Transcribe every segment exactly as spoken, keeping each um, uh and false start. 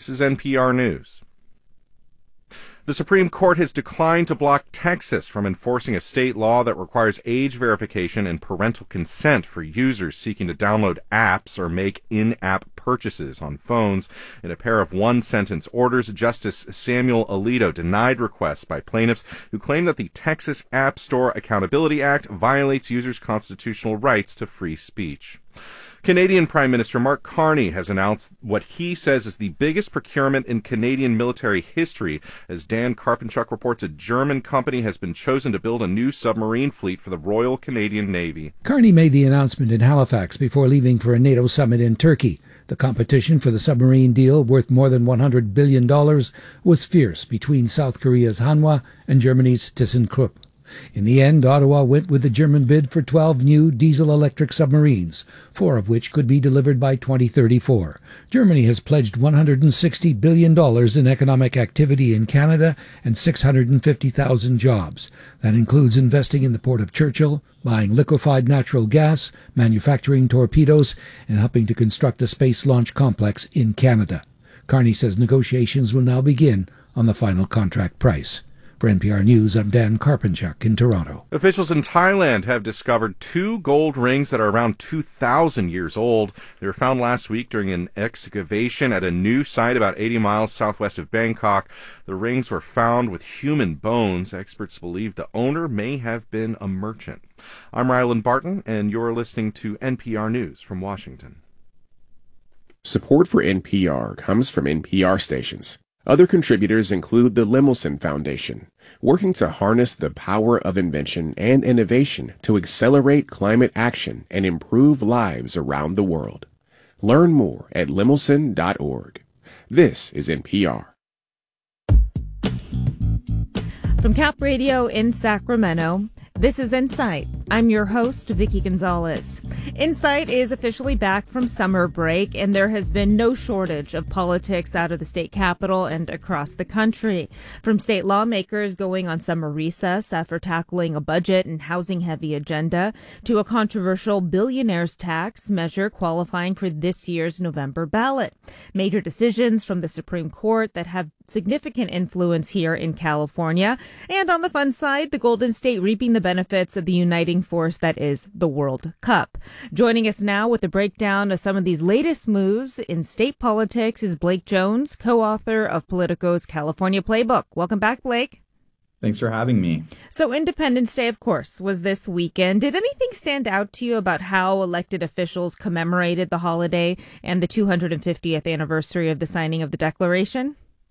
This is N P R News. The Supreme Court has declined to block Texas from enforcing a state law that requires age verification and parental consent for users seeking to download apps or make in-app purchases on phones. In a pair of one-sentence orders, Justice Samuel Alito denied requests by plaintiffs who claim that the Texas App Store Accountability Act violates users' constitutional rights to free speech. Canadian Prime Minister Mark Carney has announced what he says is the biggest procurement in Canadian military history. As Dan Karpenchuk reports, a German company has been chosen to build a new submarine fleet for the Royal Canadian Navy. Carney made the announcement in Halifax before leaving for a NATO summit in Turkey. The competition for the submarine deal, worth more than one hundred billion dollars, was fierce between South Korea's Hanwha and Germany's ThyssenKrupp. In the end, Ottawa went with the German bid for twelve new diesel-electric submarines, four of which could be delivered by twenty thirty-four. Germany has pledged one hundred sixty billion dollars in economic activity in Canada and six hundred fifty thousand jobs. That includes investing in the Port of Churchill, buying liquefied natural gas, manufacturing torpedoes, and helping to construct a space launch complex in Canada. Carney says negotiations will now begin on the final contract price. For N P R News, I'm Dan Karpenchuk in Toronto. Officials in Thailand have discovered two gold rings that are around two thousand years old. They were found last week during an excavation at a new site about eighty miles southwest of Bangkok. The rings were found with human bones. Experts believe the owner may have been a merchant. I'm Ryland Barton, and you're listening to N P R News from Washington. Support for N P R comes from N P R stations. Other contributors include the Lemelson Foundation, working to harness the power of invention and innovation to accelerate climate action and improve lives around the world. Learn more at lemelson dot org. This is N P R. From Cap Radio in Sacramento, this is Insight. I'm your host, Vicki Gonzalez. Insight is officially back from summer break, and there has been no shortage of politics out of the state capitol and across the country. From state lawmakers going on summer recess after tackling a budget and housing-heavy agenda, to a controversial billionaires tax measure qualifying for this year's November ballot. Major decisions from the Supreme Court that have significant influence here in California. And on the fun side, the Golden State reaping the benefits of the uniting force that is the World Cup. Joining us now with a breakdown of some of these latest moves in state politics is Blake Jones, co-author of Politico's California Playbook. Welcome back, Blake. Thanks for having me. So Independence Day, of course, was this weekend. Did anything stand out to you about how elected officials commemorated the holiday and the two hundred fiftieth anniversary of the signing of the Declaration?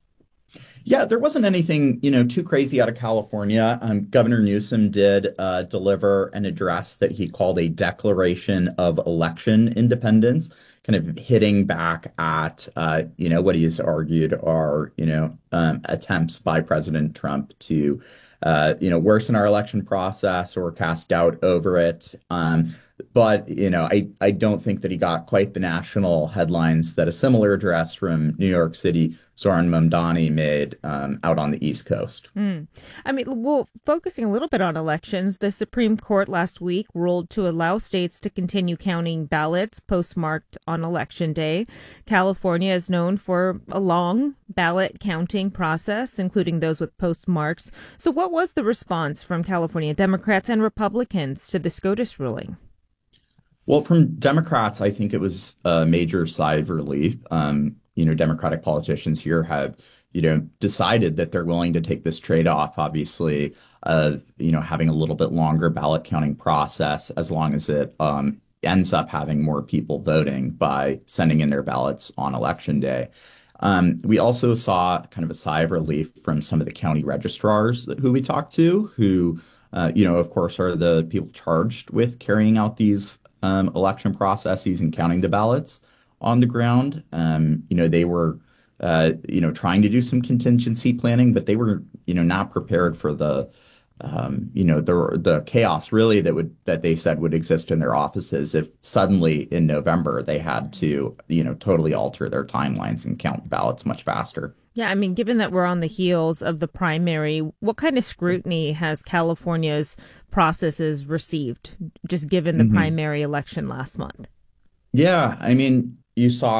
Yeah, there wasn't anything, you know, too crazy out of California. Um, Governor Newsom did uh, deliver an address that he called a Declaration of Election Independence, kind of hitting back at, uh, you know, what he has argued are, you know, um, attempts by President Trump to, uh, you know, worsen our election process or cast doubt over it. Um, But, you know, I, I don't think that he got quite the national headlines that a similar address from New York City, Zoran Mamdani, made um, out on the East Coast. Mm. I mean, well, focusing a little bit on elections, the Supreme Court last week ruled to allow states to continue counting ballots postmarked on Election Day. California is known for a long ballot counting process, including those with postmarks. So what was the response from California Democrats and Republicans to the SCOTUS ruling? Well, from Democrats, I think it was a major sigh of relief. Um, you know, Democratic politicians here have, you know, decided that they're willing to take this trade-off, obviously, of, you know, having a little bit longer ballot counting process as long as it um, ends up having more people voting by sending in their ballots on Election Day. Um, we also saw kind of a sigh of relief from some of the county registrars who we talked to, who, uh, you know, of course, are the people charged with carrying out these Um, election processes and counting the ballots on the ground. Um, you know, they were, uh, you know, trying to do some contingency planning, but they were, you know, not prepared for the, um, you know, the the chaos really that would that they said would exist in their offices if suddenly in November they had to, you know, totally alter their timelines and count ballots much faster. Yeah, I mean, given that we're on the heels of the primary, what kind of scrutiny has California's processes received, just given the mm-hmm. primary election last month? Yeah, I mean, you saw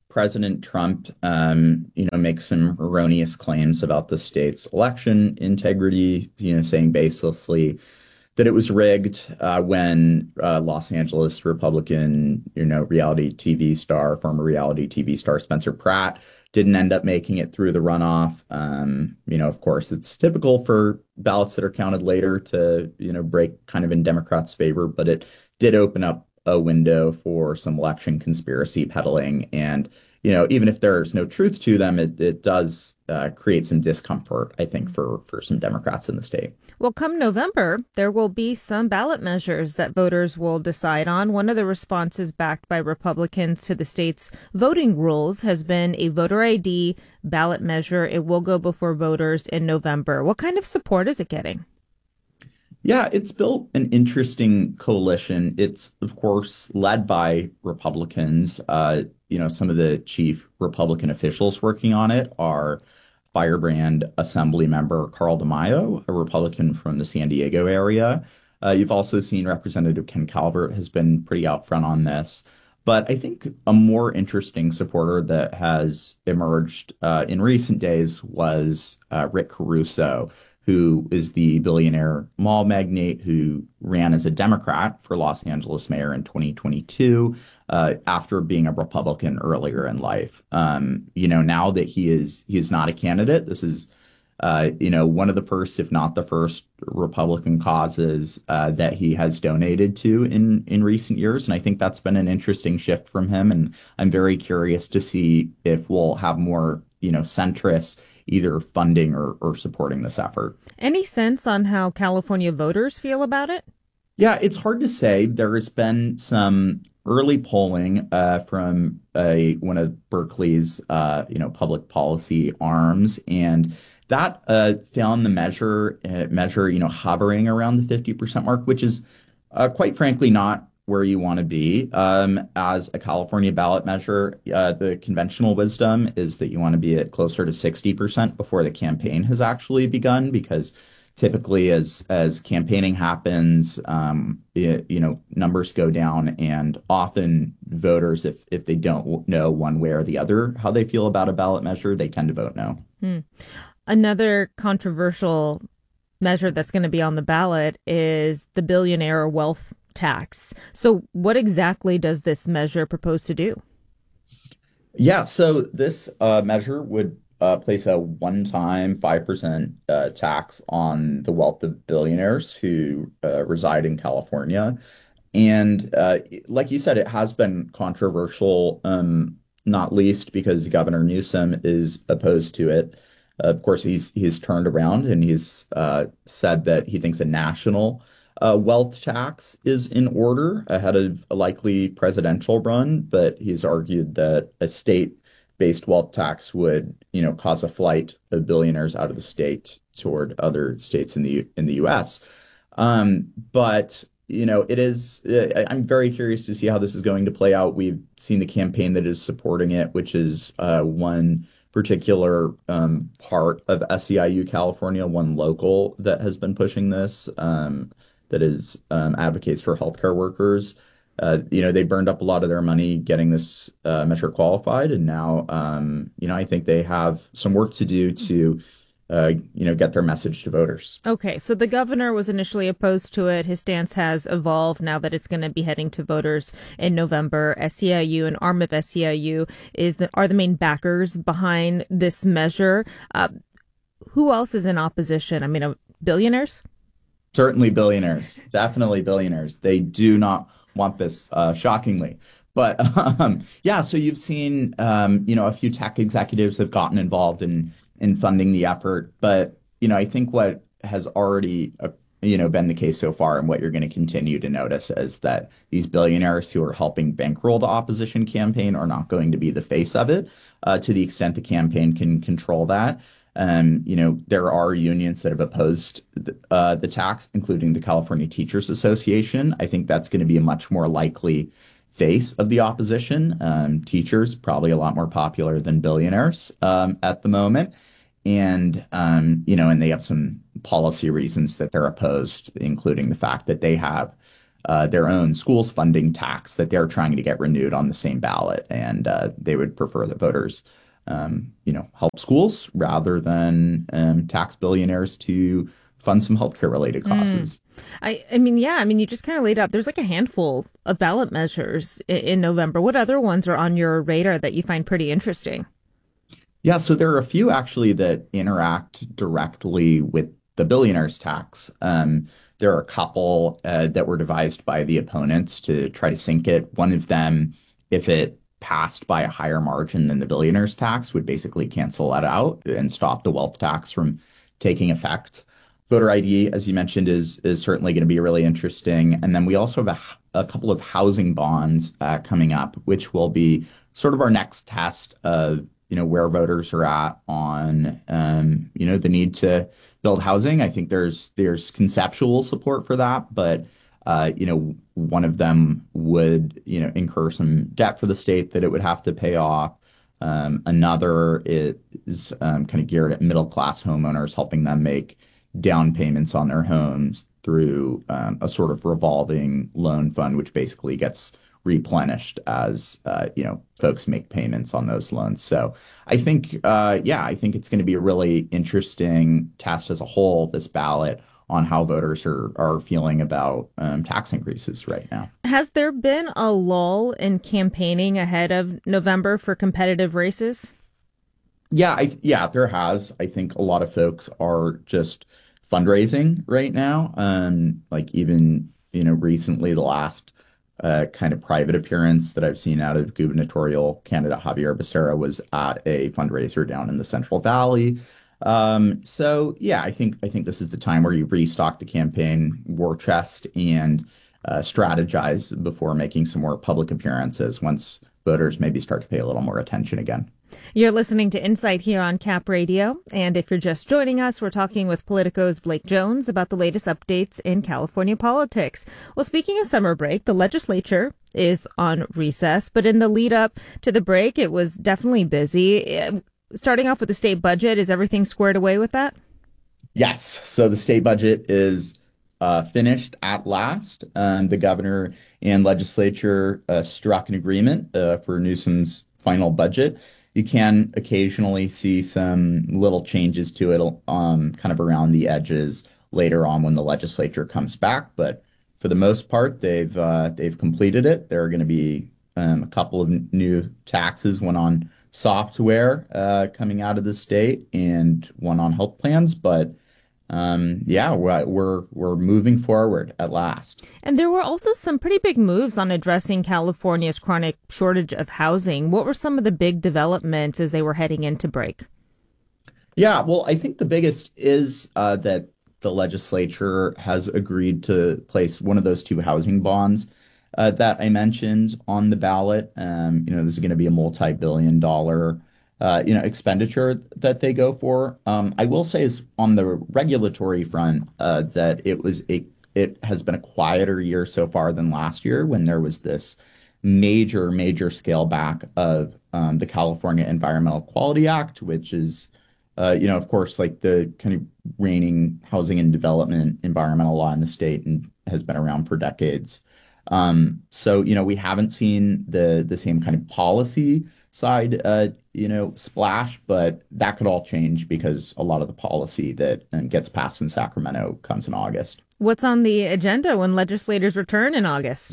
President Trump, um, you know, makes some erroneous claims about the state's election integrity, you know, saying baselessly that it was rigged uh, when uh, Los Angeles Republican, you know, reality T V star, former reality T V star Spencer Pratt didn't end up making it through the runoff. Um, you know, of course, it's typical for ballots that are counted later to, you know, break kind of in Democrats' favor, but it did open up a window for some election conspiracy peddling. And, you know, even if there's no truth to them, it, it does uh, create some discomfort, I think, for, for some Democrats in the state. Well, come November, there will be some ballot measures that voters will decide on. One of the responses backed by Republicans to the state's voting rules has been a voter I D ballot measure. It will go before voters in November. What kind of support is it getting? Yeah, it's built an interesting coalition. It's, of course, led by Republicans. Uh, you know, some of the chief Republican officials working on it are Firebrand Assembly member Carl DeMaio, a Republican from the San Diego area. Uh, you've also seen Representative Ken Calvert has been pretty out front on this. But I think a more interesting supporter that has emerged uh, in recent days was uh, Rick Caruso, who is the billionaire mall magnate who ran as a Democrat for Los Angeles mayor in twenty twenty-two uh, after being a Republican earlier in life. Um, you know, now that he is he is not a candidate, this is uh, you know one of the first, if not the first, Republican causes uh, that he has donated to in in recent years, and I think that's been an interesting shift from him. And I'm very curious to see if we'll have more you know centrists either funding or, or supporting this effort. Any sense on how California voters feel about it? Yeah, it's hard to say. There has been some early polling uh, from a, one of Berkeley's, uh, you know, public policy arms, and that uh, found the measure, uh, measure, you know, hovering around the fifty percent mark, which is uh, quite frankly not where you want to be. Um, as a California ballot measure, uh, the conventional wisdom is that you want to be at closer to sixty percent before the campaign has actually begun, because typically as as campaigning happens, um, it, you know, numbers go down, and often voters, if if they don't know one way or the other how they feel about a ballot measure, they tend to vote no. Hmm. Another controversial measure that's going to be on the ballot is the billionaire wealth tax. So what exactly does this measure propose to do? Yeah, so this uh, measure would uh, place a one-time five percent uh, tax on the wealth of billionaires who uh, reside in California. And uh, like you said, it has been controversial, um, not least because Governor Newsom is opposed to it. Uh, of course, he's he's turned around and he's uh, said that he thinks a national Uh, wealth tax is in order ahead of a likely presidential run, but he's argued that a state-based wealth tax would, you know, cause a flight of billionaires out of the state toward other states in the in the U S. Um, but you know, it is. Uh, I'm very curious to see how this is going to play out. We've seen the campaign that is supporting it, which is uh, one particular um, part of S E I U California, one local that has been pushing this. Um, that is um, advocates for healthcare workers. Uh, you know, they burned up a lot of their money getting this uh, measure qualified, and now, um, you know, I think they have some work to do to, uh, you know, get their message to voters. Okay, so the governor was initially opposed to it. His stance has evolved now that it's going to be heading to voters in November. S E I U, an arm of S E I U, is the, are the main backers behind this measure. Uh, who else is in opposition? I mean, uh, billionaires? Certainly billionaires, definitely billionaires. They do not want this, uh, shockingly. But um, yeah, so you've seen, um, you know, a few tech executives have gotten involved in in funding the effort. But, you know, I think what has already, uh, you know, been the case so far, and what you're going to continue to notice, is that these billionaires who are helping bankroll the opposition campaign are not going to be the face of it, uh, to the extent the campaign can control that. Um, you know, there are unions that have opposed the, uh, the tax, including the California Teachers Association. I think that's going to be a much more likely face of the opposition. Um, teachers, probably a lot more popular than billionaires um, at the moment. And, um, you know, and they have some policy reasons that they're opposed, including the fact that they have uh, their own schools funding tax that they're trying to get renewed on the same ballot. And uh, they would prefer that voters, um, you know, help schools rather than um, tax billionaires to fund some healthcare related causes. Mm. I, I mean, yeah, I mean, you just kind of laid out, there's like a handful of ballot measures in, in November. What other ones are on your radar that you find pretty interesting? Yeah, so there are a few actually that interact directly with the billionaire's tax. Um, there are a couple uh, that were devised by the opponents to try to sink it. One of them, if it passed by a higher margin than the billionaire's tax, would basically cancel that out and stop the wealth tax from taking effect. Voter I D, as you mentioned, is is certainly going to be really interesting. And then we also have a, a couple of housing bonds uh, coming up, which will be sort of our next test of, you know, where voters are at on, um, you know, the need to build housing. I think there's there's conceptual support for that, but, uh, you know, one of them would, you know, incur some debt for the state that it would have to pay off. Um, another is um, kind of geared at middle class homeowners, helping them make down payments on their homes through um, a sort of revolving loan fund, which basically gets replenished as uh, you know, folks make payments on those loans. So I think, uh, yeah, I think it's going to be a really interesting test as a whole, this ballot, on how voters are are feeling about um, tax increases right now. Has there been a lull in campaigning ahead of November for competitive races? Yeah, I, yeah, there has. I think a lot of folks are just fundraising right now. Um, like even, you know, recently the last uh, kind of private appearance that I've seen out of gubernatorial candidate Xavier Becerra was at a fundraiser down in the Central Valley. Um, so yeah, I think I think this is the time where you restock the campaign war chest and uh, strategize before making some more public appearances once voters maybe start to pay a little more attention again. You're listening to Insight here on Cap Radio, and if you're just joining us, we're talking with Politico's Blake Jones about the latest updates in California politics. Well, speaking of summer break, the legislature is on recess, but in the lead up to the break, it was definitely busy. Starting off with the state budget, is everything squared away with that? Yes. So the state budget is uh, finished at last. Um, the governor and legislature uh, struck an agreement uh, for Newsom's final budget. You can occasionally see some little changes to it um, kind of around the edges later on when the legislature comes back. But for the most part, they've uh, they've completed it. There are going to be um, a couple of n- new taxes, one on software uh, coming out of the state and one on health plans. But um, yeah, we're, we're we're moving forward at last. And there were also some pretty big moves on addressing California's chronic shortage of housing. What were some of the big developments as they were heading into break? Yeah, well, I think the biggest is uh, that the legislature has agreed to place one of those two housing bonds uh, that I mentioned on the ballot. Um, you know, this is going to be a multi-billion dollar Uh, you know, expenditure that they go for. Um, I will say is on the regulatory front uh, that it was a it has been a quieter year so far than last year when there was this major, major scale back of um, the California Environmental Quality Act, which is, uh, you know, of course, like the kind of reigning housing and development environmental law in the state and has been around for decades. Um, so, you know, we haven't seen the the same kind of policy side, uh, you know, splash, but that could all change because a lot of the policy that uh, gets passed in Sacramento comes in August. What's on the agenda when legislators return in August?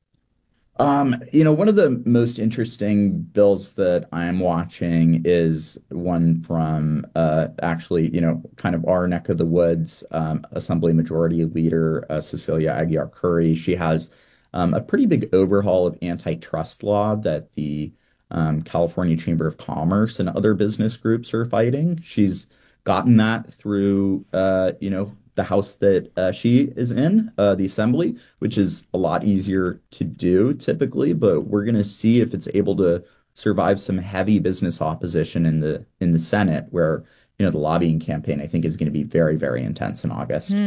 Um, you know, one of the most interesting bills that I'm watching is one from uh, actually, you know, kind of our neck of the woods, um, Assembly Majority Leader uh, Cecilia Aguiar Curry. She has um, a pretty big overhaul of antitrust law that the Um, California Chamber of Commerce and other business groups are fighting. She's gotten that through, uh, you know, the House that uh, she is in, uh, the Assembly, which is a lot easier to do typically. But we're going to see if it's able to survive some heavy business opposition in the in the Senate, where, you know, the lobbying campaign, I think, is going to be very, very intense in August. Mm.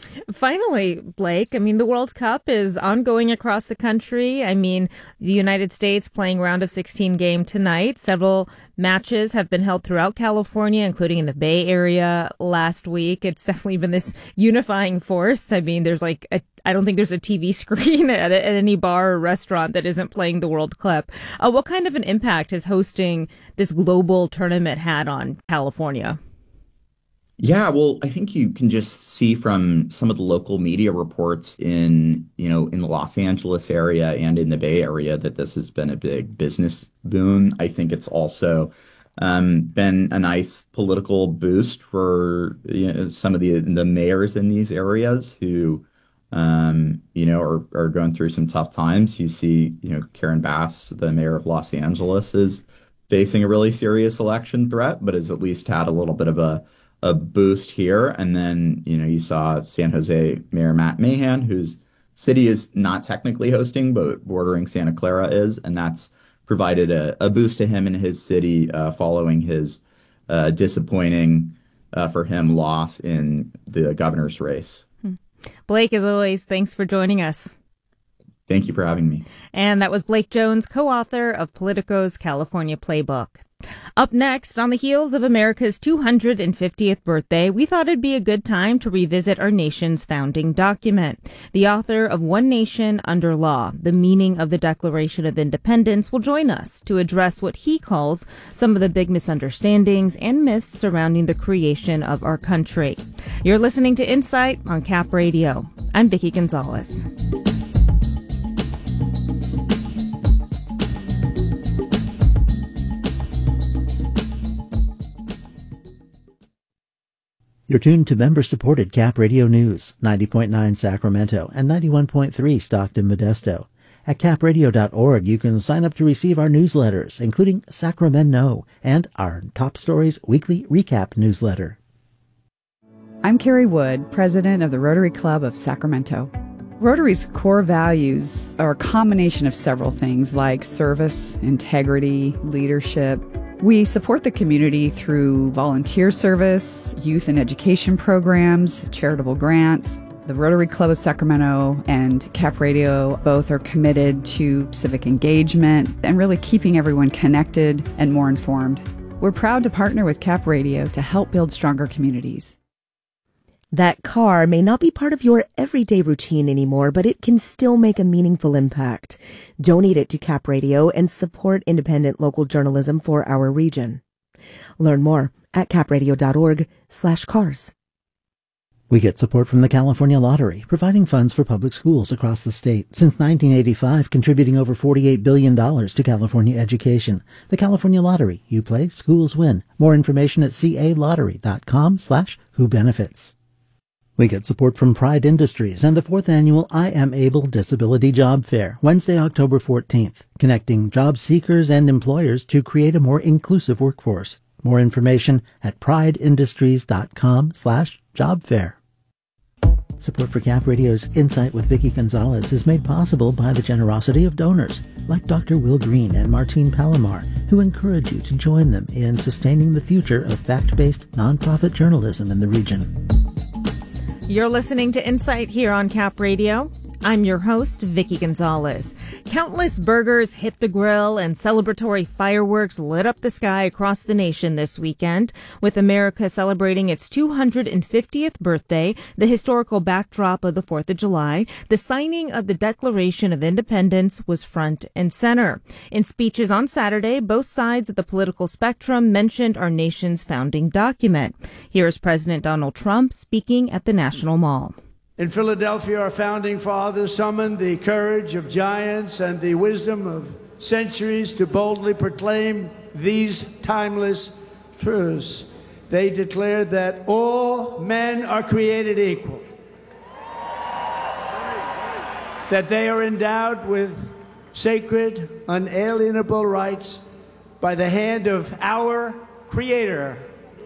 Finally, Blake, I mean, the World Cup is ongoing across the country. I mean, the United States playing round of sixteen game tonight. Several matches have been held throughout California, including in the Bay Area last week. It's definitely been this unifying force. I mean, there's like a, I don't think there's a T V screen at, at any bar or restaurant that isn't playing the World Cup. Uh, what kind of an impact has hosting this global tournament had on California? Yeah, well, I think you can just see from some of the local media reports in, you know, in the Los Angeles area and in the Bay Area that this has been a big business boon. I think it's also um, been a nice political boost for, you know, some of the the mayors in these areas who, um, you know, are, are going through some tough times. You see, you know, Karen Bass, the mayor of Los Angeles, is facing a really serious election threat, but has at least had a little bit of a a boost here. And then, you know, you saw San Jose Mayor Matt Mahan, whose city is not technically hosting, but bordering Santa Clara is. And that's provided a, a boost to him in his city uh, following his uh, disappointing uh, for him loss in the governor's race. Blake, as always, thanks for joining us. Thank you for having me. And that was Blake Jones, co-author of Politico's California Playbook. Up next, on the heels of America's two hundred fiftieth birthday, we thought it'd be a good time to revisit our nation's founding document. The author of One Nation Under Law, The Meaning of the Declaration of Independence, will join us to address what he calls some of the big misunderstandings and myths surrounding the creation of our country. You're listening to Insight on Cap Radio. I'm Vicki Gonzalez. You're tuned to member-supported Cap Radio News, ninety point nine Sacramento and ninety-one point three Stockton Modesto. At cap radio dot org, you can sign up to receive our newsletters, including Sacramento and our Top Stories Weekly Recap newsletter. I'm Carrie Wood, president of the Rotary Club of Sacramento. Rotary's core values are a combination of several things like service, integrity, leadership. We support the community through volunteer service, youth and education programs, charitable grants. The Rotary Club of Sacramento and Cap Radio both are committed to civic engagement and really keeping everyone connected and more informed. We're proud to partner with Cap Radio to help build stronger communities. That car may not be part of your everyday routine anymore, but it can still make a meaningful impact. Donate it to Cap Radio and support independent local journalism for our region. Learn more at cap radio dot org slash cars. We get support from the California Lottery, providing funds for public schools across the state. Since nineteen eighty-five, contributing over forty-eight billion dollars to California education. The California Lottery. You play, schools win. More information at calottery dot com slash who benefits. We get support from Pride Industries and the fourth annual I Am Able Disability Job Fair, Wednesday, October fourteenth, connecting job seekers and employers to create a more inclusive workforce. More information at pride industries dot com slash job fair. Support for Cap Radio's Insight with Vicki Gonzalez is made possible by the generosity of donors like Doctor Will Green and Martine Palomar, who encourage you to join them in sustaining the future of fact-based nonprofit journalism in the region. You're listening to Insight here on Cap Radio. I'm your host, Vicki Gonzalez. Countless burgers hit the grill and celebratory fireworks lit up the sky across the nation this weekend, with America celebrating its two hundred fiftieth birthday, the historical backdrop of the fourth of July. The signing of the Declaration of Independence was front and center. In speeches on Saturday, both sides of the political spectrum mentioned our nation's founding document. Here is President Donald Trump speaking at the National Mall. In Philadelphia, our founding fathers summoned the courage of giants and the wisdom of centuries to boldly proclaim these timeless truths. They declared that all men are created equal, that they are endowed with sacred, unalienable rights by the hand of our Creator,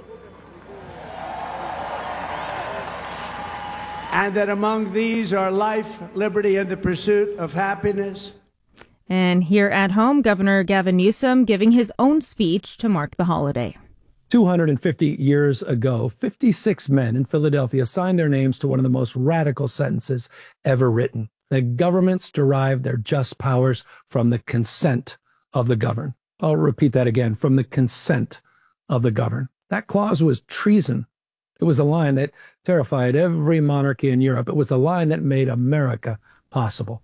and that among these are life, liberty, and the pursuit of happiness. And here at home, Governor Gavin Newsom giving his own speech to mark the holiday. two hundred fifty years ago, fifty-six men in Philadelphia signed their names to one of the most radical sentences ever written. The governments derive their just powers from the consent of the governed. I'll repeat that again, from the consent of the governed. That clause was treason. It was a line that terrified every monarchy in Europe. It was the line that made America possible.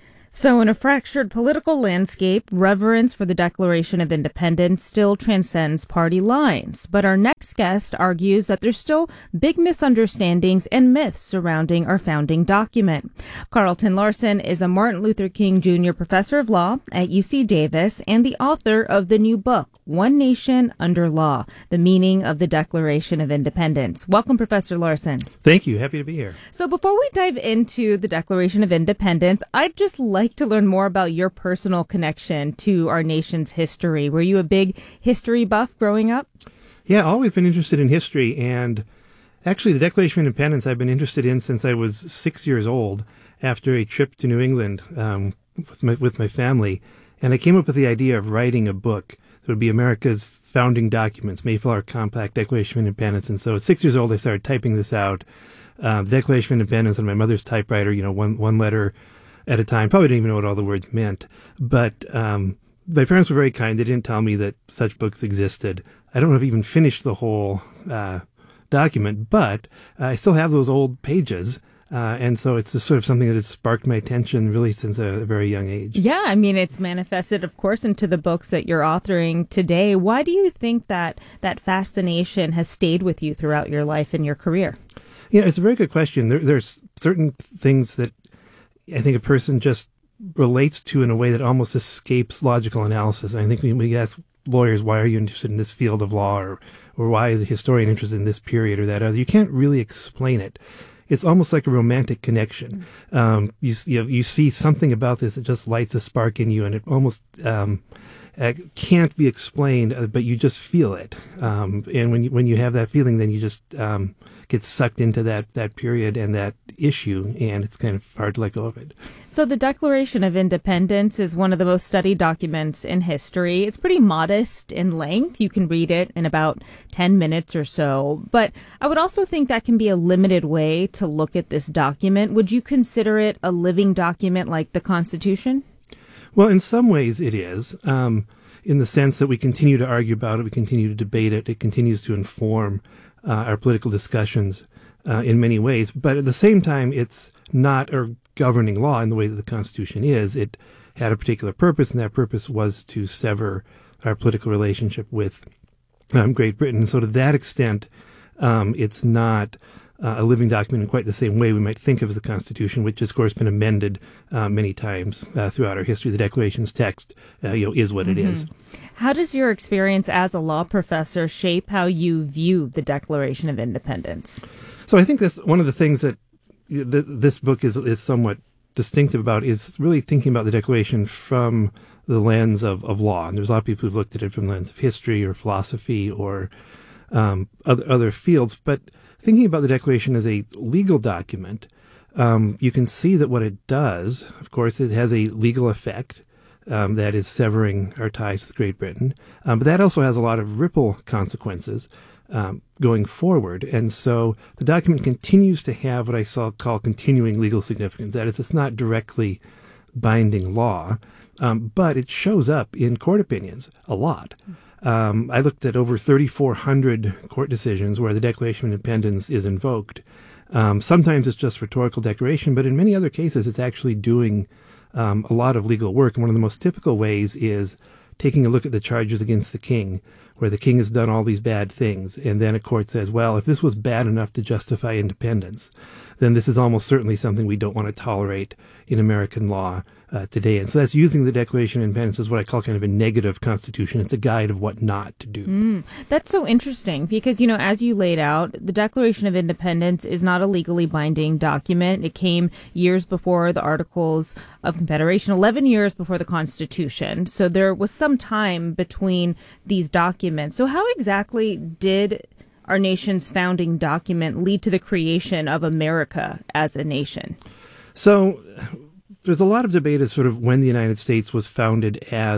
So in a fractured political landscape, reverence for the Declaration of Independence still transcends party lines. But our next guest argues that there's still big misunderstandings and myths surrounding our founding document. Carlton Larson is a Martin Luther King Junior Professor of Law at U C Davis and the author of the new book, One Nation Under Law, The Meaning of the Declaration of Independence. Welcome, Professor Larson. Thank you. Happy to be here. So before we dive into the Declaration of Independence, I'd just like to learn more about your personal connection to our nation's history. Were you a big history buff growing up? Yeah, always been interested in history. And actually, the Declaration of Independence I've been interested in since I was six years old after a trip to New England um, with, my, with my family. And I came up with the idea of writing a book that would be America's founding documents, Mayflower Compact, Declaration of Independence. And so at six years old, I started typing this out. Uh, the Declaration of Independence on my mother's typewriter, you know, one, one letter at a time. Probably didn't even know what all the words meant. But um, my parents were very kind. They didn't tell me that such books existed. I don't know if I even finished the whole uh, document, but uh, I still have those old pages. Uh, and so it's just sort of something that has sparked my attention really since a, a very young age. Yeah, I mean, it's manifested, of course, into the books that you're authoring today. Why do you think that that fascination has stayed with you throughout your life and your career? Yeah, it's a very good question. There, there's certain things that I think a person just relates to in a way that almost escapes logical analysis. I think when we ask lawyers, why are you interested in this field of law, or, or why is a historian interested in this period or that other, you can't really explain it. It's almost like a romantic connection. Um, you, you, know, you see something about this that just lights a spark in you, and it almost um, uh, can't be explained, uh, but you just feel it. Um, and when you, when you have that feeling, then you just um, get sucked into that, that period and that issue, and it's kind of hard to let go of it. So the Declaration of Independence is one of the most studied documents in history. It's pretty modest in length. You can read it in about ten minutes or so. But I would also think that can be a limited way to look at this document. Would you consider it a living document like the Constitution? Well, in some ways it is, um, in the sense that we continue to argue about it, we continue to debate it, it continues to inform uh, our political discussions uh, in many ways. But at the same time, it's not a governing law in the way that the Constitution is. It had a particular purpose, and that purpose was to sever our political relationship with um, Great Britain. So to that extent, um, it's not Uh, a living document in quite the same way we might think of as the Constitution, which has, of course, been amended uh, many times uh, throughout our history. The Declaration's text, uh, you know, is what mm-hmm. it is. How does your experience as a law professor shape how you view the Declaration of Independence? So I think that's one of the things that th- this book is is somewhat distinctive about, is really thinking about the Declaration from the lens of, of law. And there's a lot of people who've looked at it from the lens of history or philosophy or um, other other fields, but thinking about the Declaration as a legal document, um, you can see that what it does, of course, it has a legal effect, um, that is severing our ties with Great Britain. Um, but that also has a lot of ripple consequences um, going forward. And so the document continues to have what I saw, call continuing legal significance. That is, it's not directly binding law, um, but it shows up in court opinions a lot. Um, I looked at over thirty-four hundred court decisions where the Declaration of Independence is invoked. Um, sometimes it's just rhetorical declaration, but in many other cases, it's actually doing um, a lot of legal work. And one of the most typical ways is taking a look at the charges against the king, where the king has done all these bad things. And then a court says, well, if this was bad enough to justify independence, then this is almost certainly something we don't want to tolerate in American law uh, today. And so that's using the Declaration of Independence as what I call kind of a negative constitution. It's a guide of what not to do. Mm, that's so interesting because, you know, as you laid out, the Declaration of Independence is not a legally binding document. It came years before the Articles of Confederation, eleven years before the Constitution. So there was some time between these documents. So how exactly did our nation's founding document lead to the creation of America as a nation? So there's a lot of debate as sort of when the United States was founded as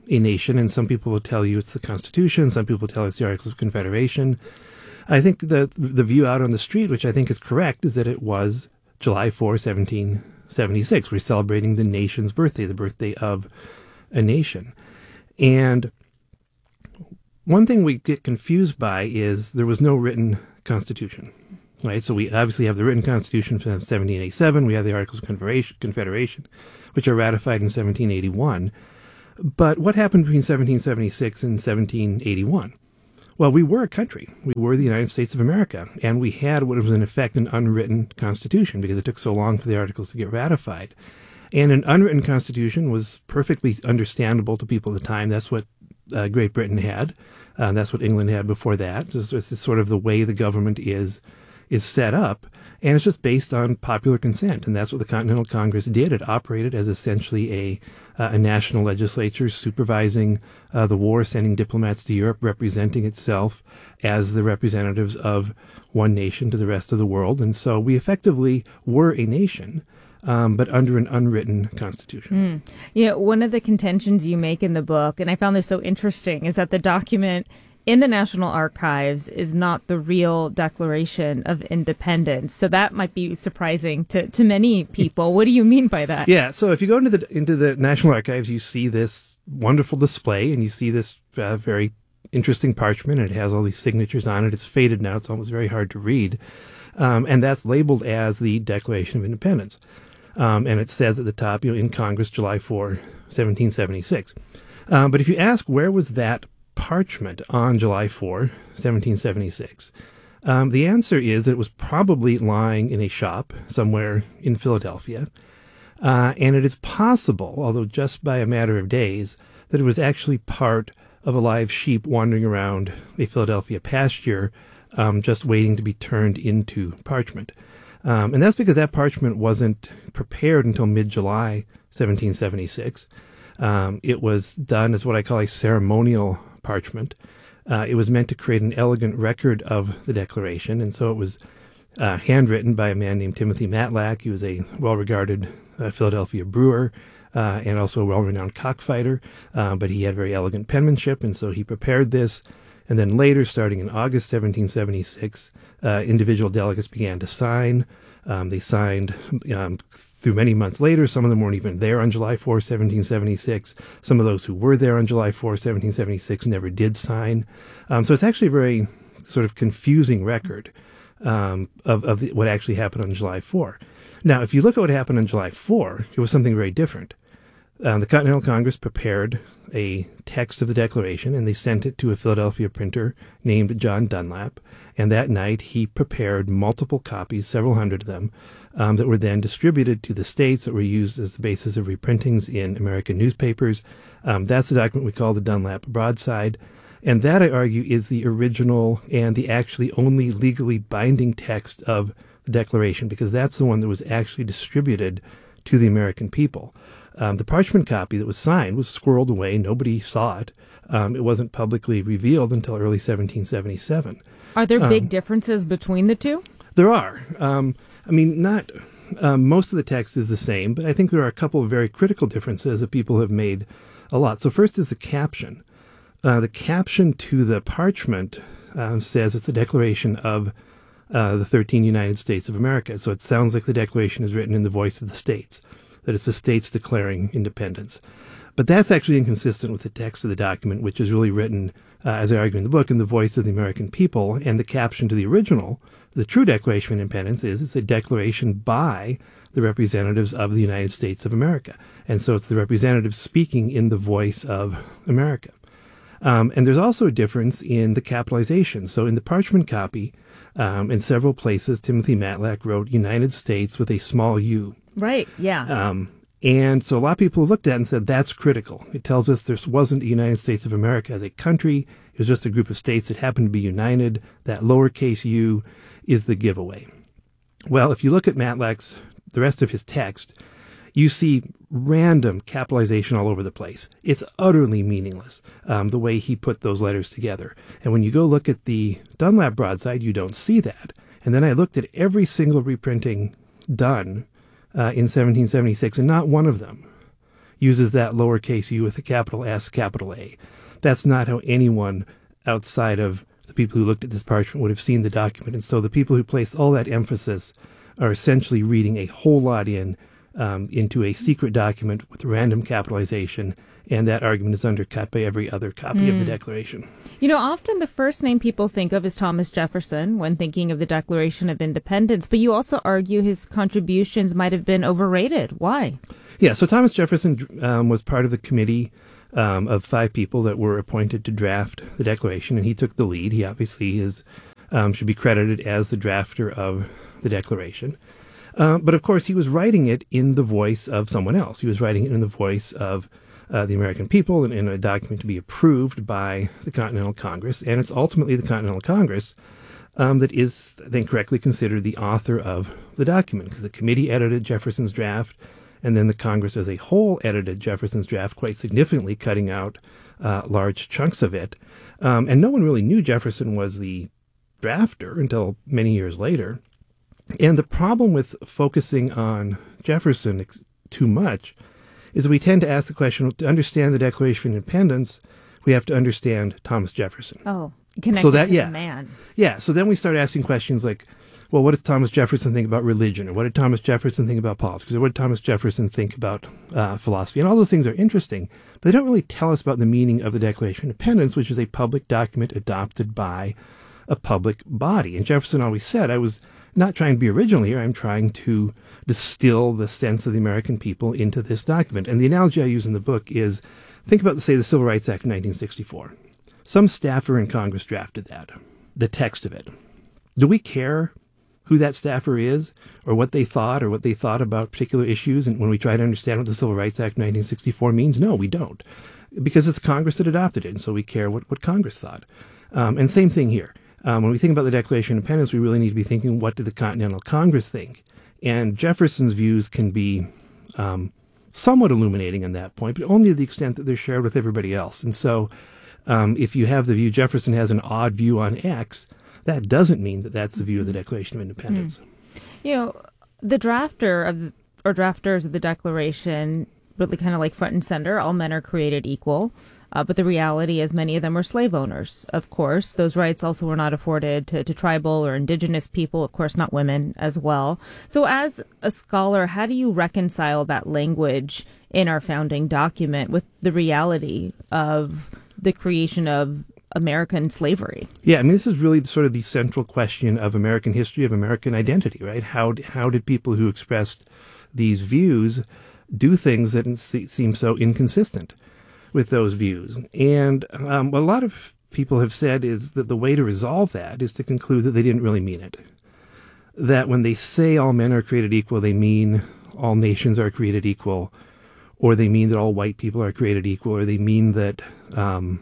a nation, and some people will tell you it's the Constitution, some people tell you it's the Articles of Confederation. I think the the view out on the street, which I think is correct, is that it was July fourth, seventeen seventy-six. We're celebrating the nation's birthday, the birthday of a nation. And one thing we get confused by is there was no written constitution, right? So we obviously have the written constitution from seventeen eighty-seven. We have the Articles of Confederation, Confederation, which are ratified in seventeen eighty-one. But what happened between seventeen seventy-six and seventeen eighty-one? Well, we were a country. We were the United States of America, and we had what was in effect an unwritten constitution because it took so long for the Articles to get ratified. And an unwritten constitution was perfectly understandable to people at the time. That's what uh, Great Britain had. Uh, that's what England had before that. It's, it's sort of the way the government is is set up, and it's just based on popular consent. And that's what the Continental Congress did. It operated as essentially a uh, a national legislature supervising uh, the war, sending diplomats to Europe, representing itself as the representatives of one nation to the rest of the world. And so we effectively were a nation, Um, but under an unwritten constitution. Mm. You know, one of the contentions you make in the book, and I found this so interesting, is that the document in the National Archives is not the real Declaration of Independence. So that might be surprising to, to many people. What do you mean by that? Yeah, so if you go into the into the National Archives, you see this wonderful display, and you see this uh, very interesting parchment, and it has all these signatures on it. It's faded now. It's almost very hard to read. Um, and that's labeled as the Declaration of Independence. Um, and it says at the top, you know, in Congress, July fourth, seventeen seventy-six. Um, but if you ask where was that parchment on July fourth, seventeen seventy-six, um, the answer is that it was probably lying in a shop somewhere in Philadelphia. Uh, and it is possible, although just by a matter of days, that it was actually part of a live sheep wandering around a Philadelphia pasture, um, just waiting to be turned into parchment. Um, and that's because that parchment wasn't prepared until mid-July seventeen seventy-six. Um, it was done as what I call a ceremonial parchment. Uh, it was meant to create an elegant record of the Declaration, and so it was uh, handwritten by a man named Timothy Matlack. He was a well-regarded uh, Philadelphia brewer uh, and also a well-renowned cockfighter, uh, but he had very elegant penmanship, and so he prepared this. And then later, starting in August seventeen seventy-six, uh, individual delegates began to sign. Um, they signed um, through many months later. Some of them weren't even there on July fourth, seventeen seventy-six. Some of those who were there on July fourth, seventeen seventy-six never did sign. Um, so it's actually a very sort of confusing record um, of, of the, what actually happened on July fourth. Now, if you look at what happened on July fourth, it was something very different. Um, the Continental Congress prepared a text of the Declaration, and they sent it to a Philadelphia printer named John Dunlap. And that night, he prepared multiple copies, several hundred of them, um, that were then distributed to the states that were used as the basis of reprintings in American newspapers. Um, that's the document we call the Dunlap Broadside. And that, I argue, is the original and the actually only legally binding text of the Declaration, because that's the one that was actually distributed to the American people. Um, the parchment copy that was signed was squirreled away. Nobody saw it. Um, it wasn't publicly revealed until early seventeen seventy-seven. Are there big um, differences between the two? There are. Um, I mean, not um, most of the text is the same, but I think there are a couple of very critical differences that people have made a lot. So first is the caption. Uh, the caption to the parchment uh, says it's the Declaration of uh, the thirteen United States of America. So it sounds like the Declaration is written in the voice of the states, that it's the states declaring independence. But that's actually inconsistent with the text of the document, which is really written, uh, as I argue in the book, in the voice of the American people. And the caption to the original, the true Declaration of Independence, is it's a declaration by the representatives of the United States of America. And so it's the representatives speaking in the voice of America. Um, and there's also a difference in the capitalization. So in the parchment copy, um, in several places, Timothy Matlack wrote United States with a small u. Right, yeah. Um, and so a lot of people looked at it and said, that's critical. It tells us there wasn't a United States of America as a country. It was just a group of states that happened to be united. That lowercase u is the giveaway. Well, if you look at Matlack's, the rest of his text, you see random capitalization all over the place. It's utterly meaningless, um, the way he put those letters together. And when you go look at the Dunlap Broadside, you don't see that. And then I looked at every single reprinting done Uh, in seventeen seventy-six, and not one of them uses that lowercase u with a capital S, capital A. That's not how anyone outside of the people who looked at this parchment would have seen the document. And so the people who place all that emphasis are essentially reading a whole lot in um, into a secret document with random capitalization, and that argument is undercut by every other copy mm. of the Declaration. You know, often the first name people think of is Thomas Jefferson when thinking of the Declaration of Independence, but you also argue his contributions might have been overrated. Why? Yeah, so Thomas Jefferson um, was part of the committee um, of five people that were appointed to draft the Declaration, and he took the lead. He obviously is um, should be credited as the drafter of the Declaration. Uh, but of course, he was writing it in the voice of someone else. He was writing it in the voice of uh, the American people and in a document to be approved by the Continental Congress. And it's ultimately the Continental Congress um, that is, I think, correctly considered the author of the document, because the committee edited Jefferson's draft, and then the Congress as a whole edited Jefferson's draft quite significantly, cutting out uh, large chunks of it. Um, and no one really knew Jefferson was the drafter until many years later. And the problem with focusing on Jefferson ex- too much is that we tend to ask the question, to understand the Declaration of Independence, we have to understand Thomas Jefferson. Oh, connected so that, to yeah, the man. Yeah, so then we start asking questions like, well, what does Thomas Jefferson think about religion? Or what did Thomas Jefferson think about politics? Or what did Thomas Jefferson think about uh, philosophy? And all those things are interesting, but they don't really tell us about the meaning of the Declaration of Independence, which is a public document adopted by a public body. And Jefferson always said, I was not trying to be original here, I'm trying to distill the sense of the American people into this document. And the analogy I use in the book is, think about, say, the Civil Rights Act of nineteen sixty-four. Some staffer in Congress drafted that, the text of it. Do we care who that staffer is, or what they thought, or what they thought about particular issues? And when we try to understand what the Civil Rights Act of nineteen sixty-four means, no, we don't. Because it's Congress that adopted it, and so we care what, what Congress thought. Um, and same thing here. Um, when we think about the Declaration of Independence, we really need to be thinking, what did the Continental Congress think? And Jefferson's views can be um, somewhat illuminating on that point, but only to the extent that they're shared with everybody else. And so um, if you have the view Jefferson has an odd view on X, that doesn't mean that that's the view of the Declaration of Independence. Mm. You know, the drafter of or drafters of the Declaration really kind of like front and center, all men are created equal. Uh, but the reality is many of them were slave owners, of course. Those rights also were not afforded to, to tribal or indigenous people, of course, not women as well. So as a scholar, how do you reconcile that language in our founding document with the reality of the creation of American slavery? Yeah, I mean, this is really sort of the central question of American history, of American identity, right? How, how did people who expressed these views do things that seem so inconsistent with those views? And um, what a lot of people have said is that the way to resolve that is to conclude that they didn't really mean it. That when they say all men are created equal, they mean all nations are created equal, or they mean that all white people are created equal, or they mean that, um,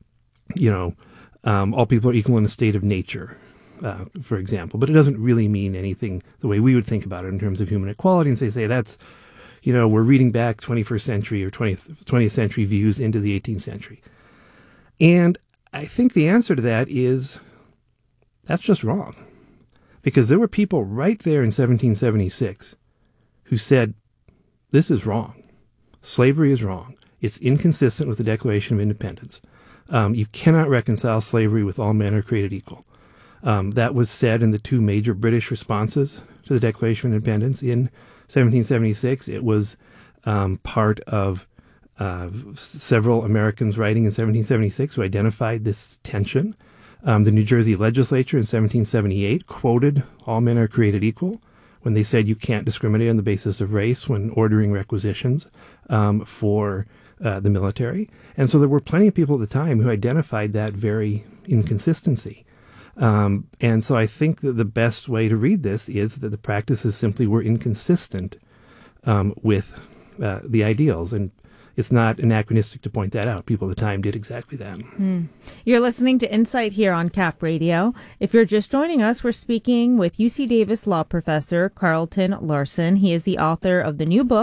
you know, um, all people are equal in a state of nature, uh, for example. But it doesn't really mean anything the way we would think about it in terms of human equality, and say, say that's, you know, we're reading back twenty-first century or twentieth, twentieth century views into the eighteenth century. And I think the answer to that is that's just wrong. Because there were people right there in seventeen seventy-six who said, this is wrong. Slavery is wrong. It's inconsistent with the Declaration of Independence. Um, you cannot reconcile slavery with all men are created equal. Um, that was said in the two major British responses to the Declaration of Independence in seventeen seventy-six. It was um, part of uh, several Americans writing in seventeen seventy-six who identified this tension. Um, the New Jersey legislature in seventeen seventy-eight quoted all men are created equal when they said you can't discriminate on the basis of race when ordering requisitions um, for uh, the military. And so there were plenty of people at the time who identified that very inconsistency. Um, and so I think that the best way to read this is that the practices simply were inconsistent um, with uh, the ideals. And it's not anachronistic to point that out. People at the time did exactly that. Mm. You're listening to Insight here on Cap Radio. If you're just joining us, we're speaking with U C Davis law professor Carlton Larson. He is the author of the new book,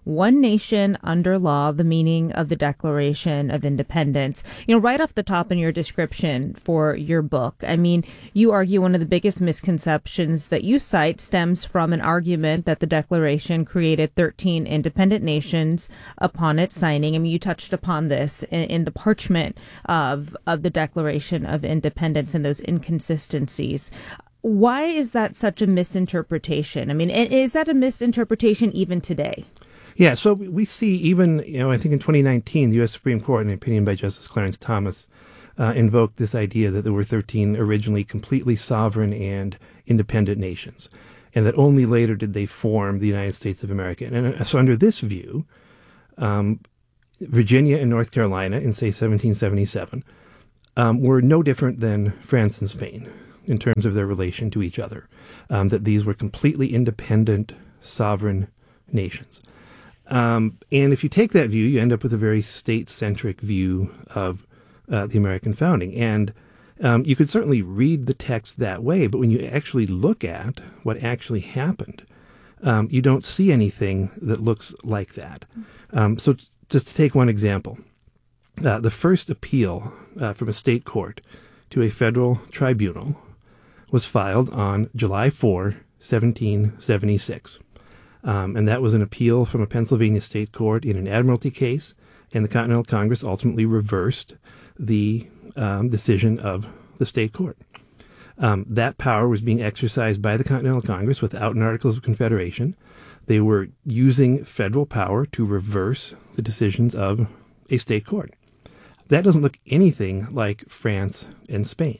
one nation under law, the meaning of the Declaration of Independence. You know, right off the top in your description for your book, I mean, you argue one of the biggest misconceptions that you cite stems from an argument that the Declaration created thirteen independent nations upon its signing. I mean, you touched upon this in, in the parchment of, of the Declaration of Independence and those inconsistencies. Why is that such a misinterpretation? I mean, is that a misinterpretation even today? Yeah, so we see even, you know, I think in twenty nineteen, the U S Supreme Court, in an opinion by Justice Clarence Thomas, uh, invoked this idea that there were thirteen originally completely sovereign and independent nations, and that only later did they form the United States of America. And so under this view, um, Virginia and North Carolina in, say, seventeen seventy-seven, um, were no different than France and Spain in terms of their relation to each other, um, that these were completely independent, sovereign nations. Um, and if you take that view, you end up with a very state-centric view of uh, the American founding. And um, you could certainly read the text that way, but when you actually look at what actually happened, um, you don't see anything that looks like that. Um, so t- just to take one example, uh, the first appeal uh, from a state court to a federal tribunal was filed on July fourth, seventeen seventy-six. Um, and that was an appeal from a Pennsylvania state court in an admiralty case, and the Continental Congress ultimately reversed the um, decision of the state court. Um, that power was being exercised by the Continental Congress without an Articles of Confederation. They were using federal power to reverse the decisions of a state court. That doesn't look anything like France and Spain.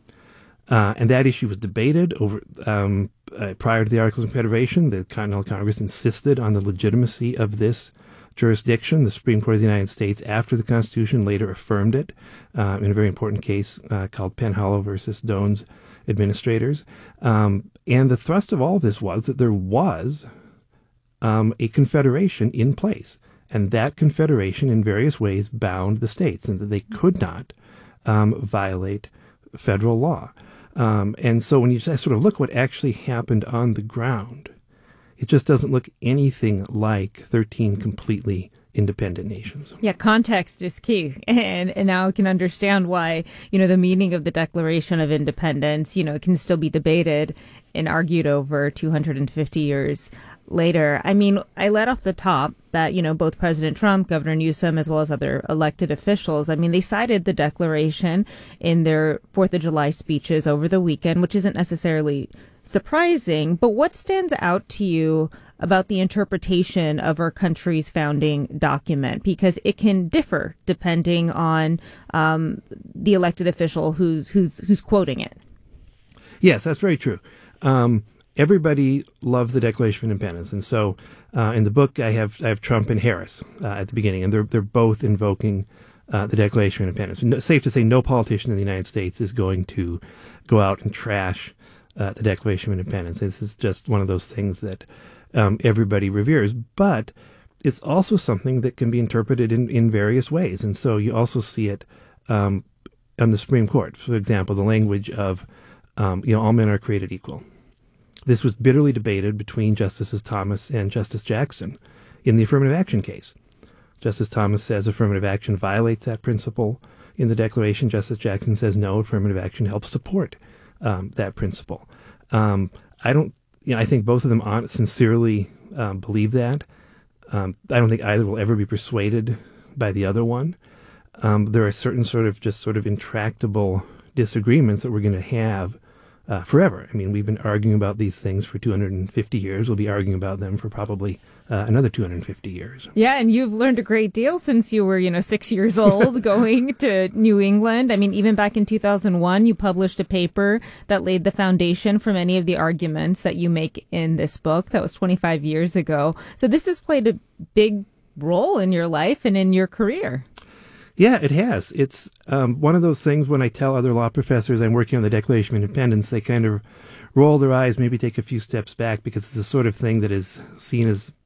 Uh, and that issue was debated over um, uh, prior to the Articles of Confederation. The Continental Congress insisted on the legitimacy of this jurisdiction. The Supreme Court of the United States, after the Constitution, later affirmed it uh, in a very important case uh, called Penhallow versus Doan's Administrators. Um, and the thrust of all of this was that there was um, a confederation in place, and that confederation in various ways bound the states, and that they could not um, violate federal law. Um, and so when you just sort of look what actually happened on the ground, it just doesn't look anything like thirteen completely independent nations. Yeah, context is key. And, and now I can understand why, you know, the meaning of the Declaration of Independence, you know, it can still be debated and argued over two hundred fifty years later. I mean, I let off the top that, you know, both President Trump, Governor Newsom, as well as other elected officials, I mean, they cited the Declaration in their Fourth of July speeches over the weekend, which isn't necessarily surprising. But what stands out to you about the interpretation of our country's founding document? Because it can differ depending on um, the elected official who's who's who's quoting it. Yes, that's very true. Um, everybody loves the Declaration of Independence, and so uh, in the book I have I have Trump and Harris uh, at the beginning, and they're they're both invoking uh, the Declaration of Independence. No, safe to say, no politician in the United States is going to go out and trash uh, the Declaration of Independence. This is just one of those things that um, everybody reveres, but it's also something that can be interpreted in, in various ways, and so you also see it um, on the Supreme Court. For example, the language of Um, you know, all men are created equal. This was bitterly debated between Justices Thomas and Justice Jackson in the affirmative action case. Justice Thomas says affirmative action violates that principle in the Declaration. Justice Jackson says no, affirmative action helps support um, that principle. Um, I don't, you know, I think both of them on, sincerely um, believe that. Um, I don't think either will ever be persuaded by the other one. Um, there are certain sort of just sort of intractable disagreements that we're going to have Uh, forever. I mean, we've been arguing about these things for two hundred fifty years. We'll be arguing about them for probably uh, another two hundred fifty years. Yeah, and you've learned a great deal since you were, you know, six years old going to New England. I mean, even back in two thousand one, you published a paper that laid the foundation for many of the arguments that you make in this book. That was twenty-five years ago. So this has played a big role in your life and in your career. Yeah, it has. It's um, one of those things when I tell other law professors I'm working on the Declaration of Independence, they kind of roll their eyes, maybe take a few steps back, because it's the sort of thing that is seen as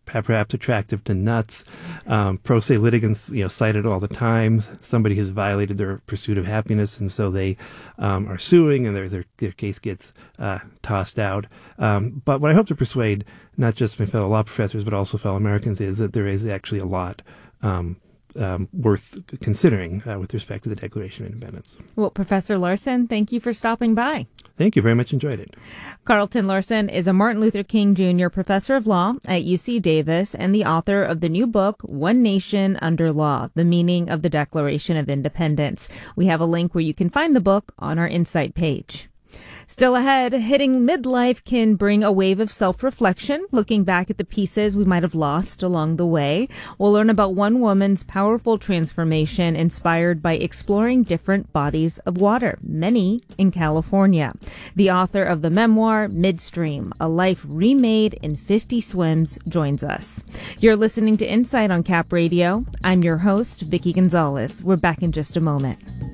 perhaps attractive to nuts. Um, pro se litigants, you know, cite it all the time. Somebody has violated their pursuit of happiness, and so they um, are suing, and their their, their case gets uh, tossed out. Um, but what I hope to persuade not just my fellow law professors, but also fellow Americans, is that there is actually a lot um, um, worth considering uh, with respect to the Declaration of Independence. Well, Professor Larson, thank you for stopping by. Thank you very much. Enjoyed it. Carlton Larson is a Martin Luther King Junior professor of law at U C Davis and the author of the new book, One Nation Under Law, The Meaning of the Declaration of Independence. We have a link where you can find the book on our Insight page. Still ahead, hitting midlife can bring a wave of self-reflection, looking back at the pieces we might have lost along the way. We'll learn about one woman's powerful transformation inspired by exploring different bodies of water, many in California. The author of the memoir, Midstream, A Life Remade in fifty Swims, joins us. You're listening to Insight on Cap Radio. I'm your host, Vicki Gonzalez. We're back in just a moment.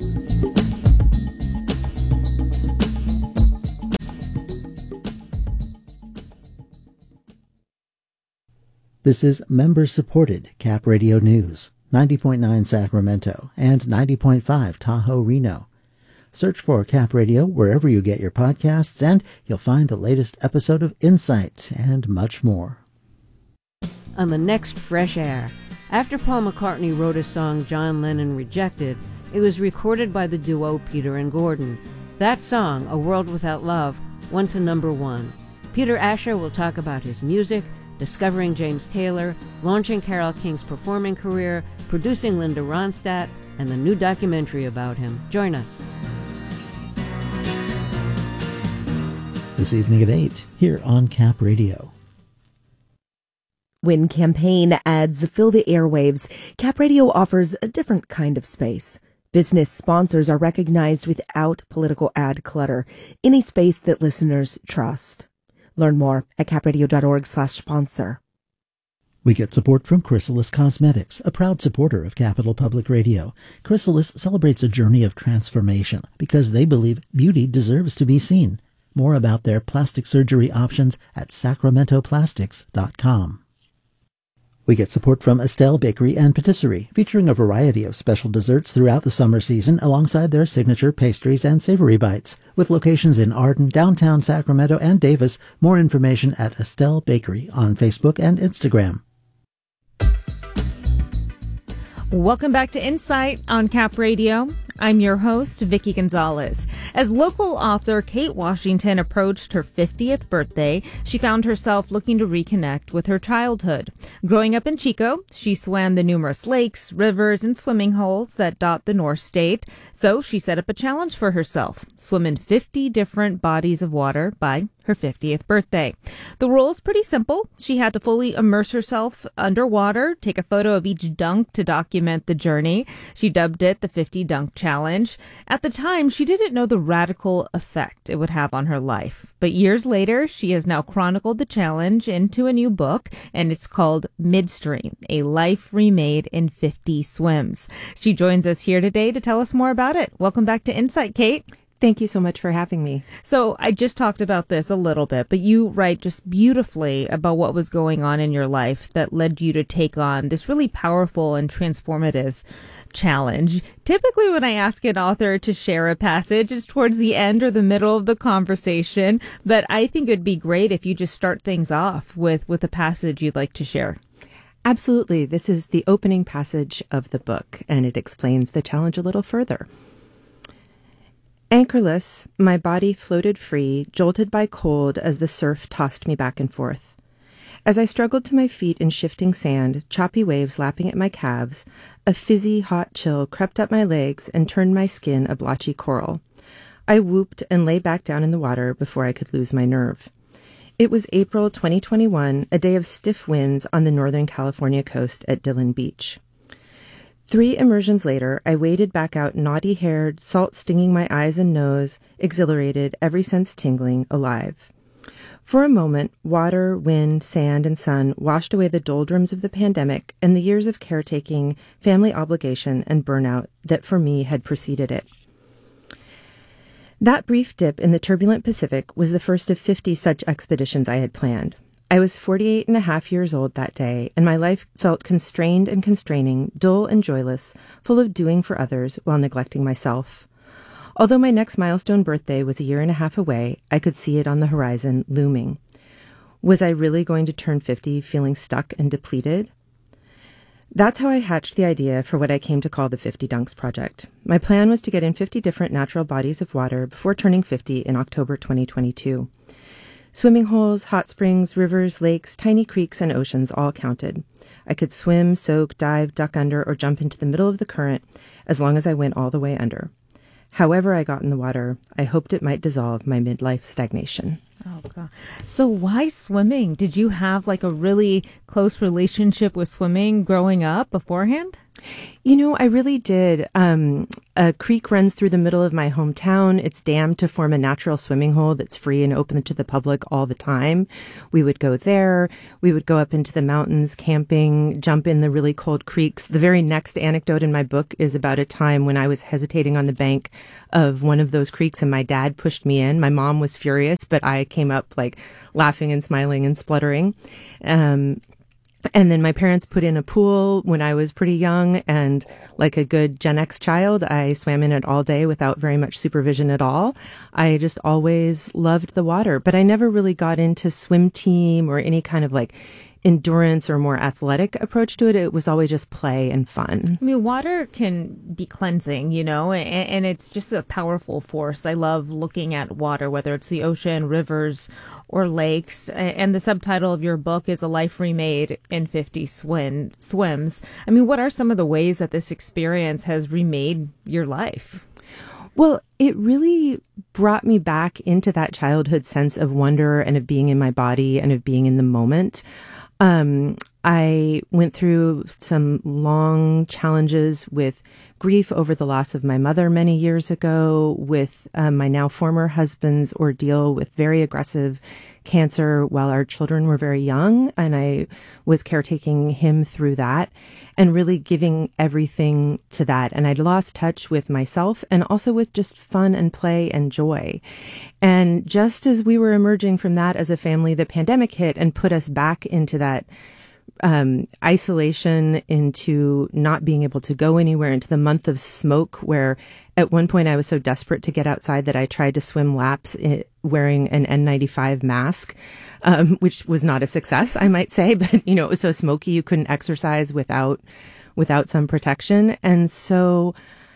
This is member-supported Cap Radio News, ninety point nine Sacramento and ninety point five Tahoe, Reno. Search for Cap Radio wherever you get your podcasts, and you'll find the latest episode of Insight and much more. On the next Fresh Air, after Paul McCartney wrote a song John Lennon rejected, it was recorded by the duo Peter and Gordon. That song, A World Without Love, went to number one. Peter Asher will talk about his music, discovering James Taylor, launching Carole King's performing career, producing Linda Ronstadt, and the new documentary about him. Join us. This evening at eight, here on Cap Radio. When campaign ads fill the airwaves, Cap Radio offers a different kind of space. Business sponsors are recognized without political ad clutter, in a space that listeners trust. Learn more at capradio.org slash sponsor. We get support from Chrysalis Cosmetics, a proud supporter of Capital Public Radio. Chrysalis celebrates a journey of transformation because they believe beauty deserves to be seen. More about their plastic surgery options at sacramento plastics dot com. We get support from Estelle Bakery and Patisserie, featuring a variety of special desserts throughout the summer season alongside their signature pastries and savory bites. With locations in Arden, downtown Sacramento, and Davis, more information at Estelle Bakery on Facebook and Instagram. Welcome back to Insight on Cap Radio. I'm your host, Vicki Gonzalez. As local author Kate Washington approached her fiftieth birthday, she found herself looking to reconnect with her childhood. Growing up in Chico, she swam the numerous lakes, rivers, and swimming holes that dot the North State. So she set up a challenge for herself, swim in fifty different bodies of water by her fiftieth birthday. The rules pretty simple. She had to fully immerse herself underwater, take a photo of each dunk to document the journey. She dubbed it the fifty Dunk Challenge. At the time, she didn't know the radical effect it would have on her life. But years later, she has now chronicled the challenge into a new book, and it's called Midstream, A Life Remade in fifty Swims. She joins us here today to tell us more about it. Welcome back to Insight, Kate. Thank you so much for having me. So I just talked about this a little bit, but you write just beautifully about what was going on in your life that led you to take on this really powerful and transformative challenge. Typically, when I ask an author to share a passage, it's towards the end or the middle of the conversation, but I think it'd be great if you just start things off with, with a passage you'd like to share. Absolutely. This is the opening passage of the book, and it explains the challenge a little further. Anchorless, my body floated free, jolted by cold as the surf tossed me back and forth. As I struggled to my feet in shifting sand, choppy waves lapping at my calves, a fizzy, hot chill crept up my legs and turned my skin a blotchy coral. I whooped and lay back down in the water before I could lose my nerve. It was April twenty twenty-one, a day of stiff winds on the Northern California coast at Dillon Beach. Three immersions later, I waded back out naughty-haired, salt stinging my eyes and nose, exhilarated, every sense tingling, alive. For a moment, water, wind, sand, and sun washed away the doldrums of the pandemic and the years of caretaking, family obligation, and burnout that for me had preceded it. That brief dip in the turbulent Pacific was the first of fifty such expeditions I had planned. I was forty-eight and a half years old that day, and my life felt constrained and constraining, dull and joyless, full of doing for others while neglecting myself. Although my next milestone birthday was a year and a half away, I could see it on the horizon, looming. Was I really going to turn fifty feeling stuck and depleted? That's how I hatched the idea for what I came to call the fifty Dunks Project. My plan was to get in fifty different natural bodies of water before turning fifty in October twenty twenty-two. Swimming holes, hot springs, rivers, lakes, tiny creeks, and oceans all counted. I could swim, soak, dive, duck under, or jump into the middle of the current as long as I went all the way under. However I got in the water, I hoped it might dissolve my midlife stagnation. Oh, God. So why swimming? Did you have like a really close relationship with swimming growing up beforehand? You know, I really did. Um, a creek runs through the middle of my hometown. It's dammed to form a natural swimming hole that's free and open to the public all the time. We would go there. We would go up into the mountains camping, jump in the really cold creeks. The very next anecdote in my book is about a time when I was hesitating on the bank of one of those creeks and my dad pushed me in. My mom was furious, but I came up like laughing and smiling and spluttering. Um, And then my parents put in a pool when I was pretty young, and like a good Gen X child, I swam in it all day without very much supervision at all. I just always loved the water, but I never really got into swim team or any kind of like endurance or more athletic approach to it. It was always just play and fun. I mean, water can be cleansing, you know, and, and it's just a powerful force. I love looking at water, whether it's the ocean, rivers, or lakes. And the subtitle of your book is A Life Remade in fifty swim, Swims. I mean, what are some of the ways that this experience has remade your life? Well, it really brought me back into that childhood sense of wonder and of being in my body and of being in the moment. Um, I went through some long challenges with grief over the loss of my mother many years ago, with um, my now former husband's ordeal with very aggressive cancer while our children were very young, and I was caretaking him through that and really giving everything to that. And I'd lost touch with myself and also with just fun and play and joy. And just as we were emerging from that as a family, the pandemic hit and put us back into that um, isolation, into not being able to go anywhere, into the month of smoke, where at one point I was so desperate to get outside that I tried to swim laps in, wearing an N ninety-five mask, um, which was not a success, I might say. But, you know, it was so smoky you couldn't exercise without without some protection. And so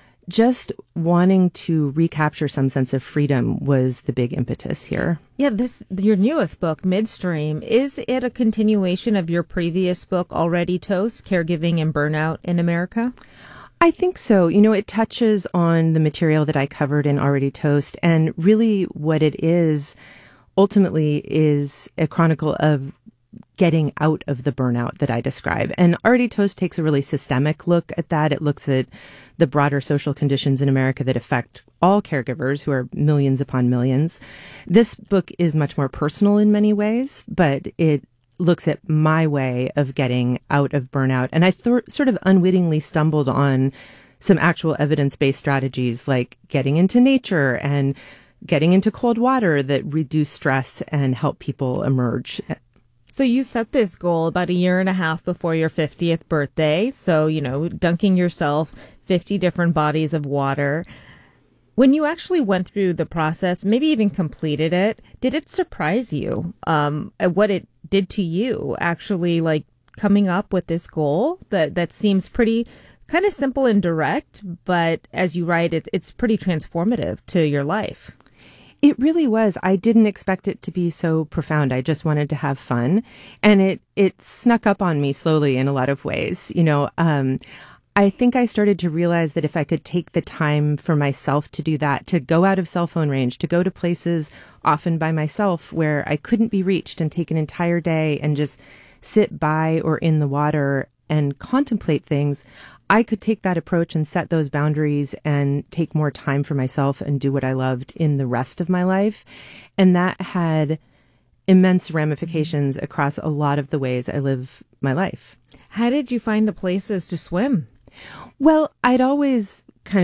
just wanting to recapture some sense of freedom was the big impetus here. Yeah, this your newest book, Midstream, is it a continuation of your previous book, Already Toast, Caregiving and Burnout in America? I think so. You know, it touches on the material that I covered in Already Toast, and really what it is ultimately is a chronicle of getting out of the burnout that I describe. And Already Toast takes a really systemic look at that. It looks at the broader social conditions in America that affect all caregivers, who are millions upon millions. This book is much more personal in many ways, but it looks at my way of getting out of burnout. And I th- sort of unwittingly stumbled on some actual evidence-based strategies like getting into nature and getting into cold water that reduce stress and help people emerge. So you set this goal about a year and a half before your fiftieth birthday. So, you know, dunking yourself fifty different bodies of water. When you actually went through the process, maybe even completed it, did it surprise you um, at what it did to you, actually, like coming up with this goal that, that seems pretty kind of simple and direct, but as you write, it, it's pretty transformative to your life? It really was. I didn't expect it to be so profound. I just wanted to have fun. And it, it snuck up on me slowly in a lot of ways. You know, um, I think I started to realize that if I could take the time for myself to do that, to go out of cell phone range, to go to places often by myself where I couldn't be reached, and take an entire day and just sit by or in the water and contemplate things, I could take that approach and set those boundaries and take more time for myself and do what I loved in the rest of my life. And that had immense ramifications across a lot of the ways I live my life. How did you find the places to swim? Well, I'd always kind of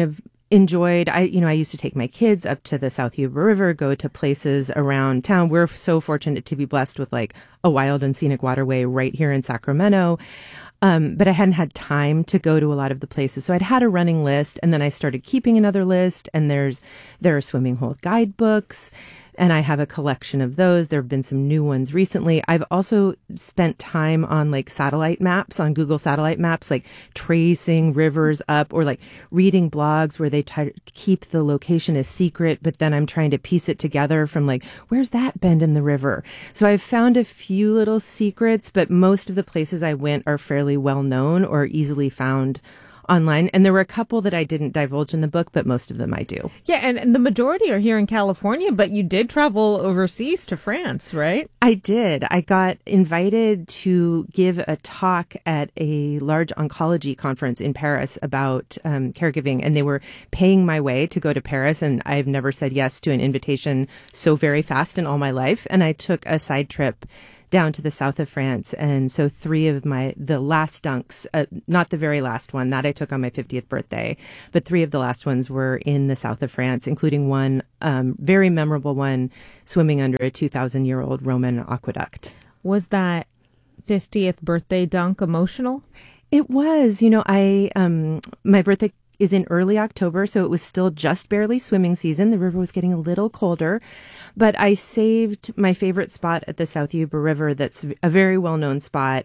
enjoyed, I, you know, I used to take my kids up to the South Yuba River, go to places around town. We're so fortunate to be blessed with like a wild and scenic waterway right here in Sacramento. Um, but I hadn't had time to go to a lot of the places. So I'd had a running list, and then I started keeping another list, and there's, there are swimming hole guidebooks, and I have a collection of those. There have been some new ones recently. I've also spent time on like satellite maps, on Google satellite maps, like tracing rivers up, or like reading blogs where they try to keep the location a secret, but then I'm trying to piece it together from like, where's that bend in the river? So I've found a few little secrets, but most of the places I went are fairly well known or easily found online. And there were a couple that I didn't divulge in the book, but most of them I do. Yeah, and, and the majority are here in California, but you did travel overseas to France, right? I did. I got invited to give a talk at a large oncology conference in Paris about um, caregiving, and they were paying my way to go to Paris, and I've never said yes to an invitation so very fast in all my life. And I took a side trip down to the south of France. And so three of my, the last dunks, uh, not the very last one, that I took on my fiftieth birthday, but three of the last ones were in the south of France, including one um, very memorable one swimming under a two thousand year old Roman aqueduct. Was that fiftieth birthday dunk emotional? It was. You know, I, um, my birthday is in early October, so it was still just barely swimming season. The river was getting a little colder, but I saved my favorite spot at the South Yuba River. That's a very well-known spot,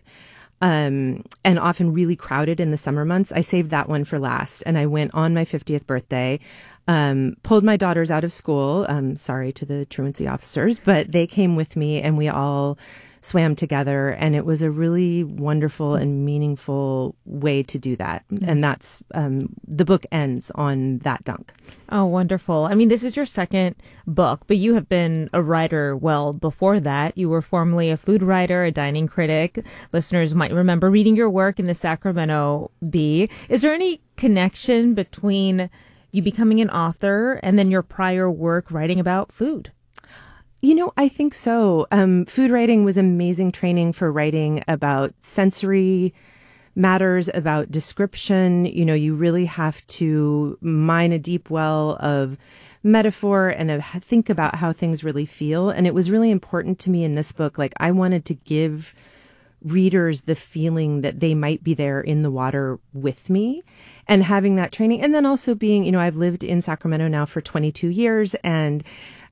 um, and often really crowded in the summer months. I saved that one for last, and I went on my fiftieth birthday, um, pulled my daughters out of school. Um, sorry to the truancy officers, but they came with me, and we all swam together, and it was a really wonderful and meaningful way to do that. Mm-hmm. And that's, um, the book ends on that dunk. Oh, wonderful. I mean, this is your second book, but you have been a writer well before that. You were formerly a food writer, a dining critic. Listeners might remember reading your work in the Sacramento Bee. Is there any connection between you becoming an author and then your prior work writing about food? You know, I think so. Um, food writing was amazing training for writing about sensory matters, about description. You know, you really have to mine a deep well of metaphor and of think about how things really feel. And it was really important to me in this book. Like, I wanted to give readers the feeling that they might be there in the water with me, and having that training. And then also being, you know, I've lived in Sacramento now for twenty-two years, and